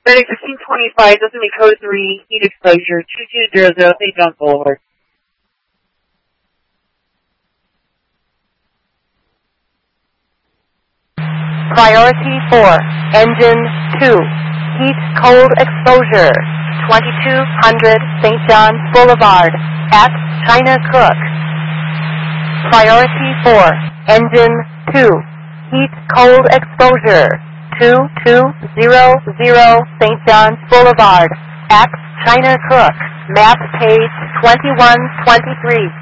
Medic 1525, this is code 3, heat exposure, 2200 St. John Boulevard. Priority 4, engine 2, heat cold exposure, 2200 St. John Boulevard, at China Cook. Priority 4, engine 2, heat cold exposure, 2200 St. John Boulevard, at China Cook, map page 2123.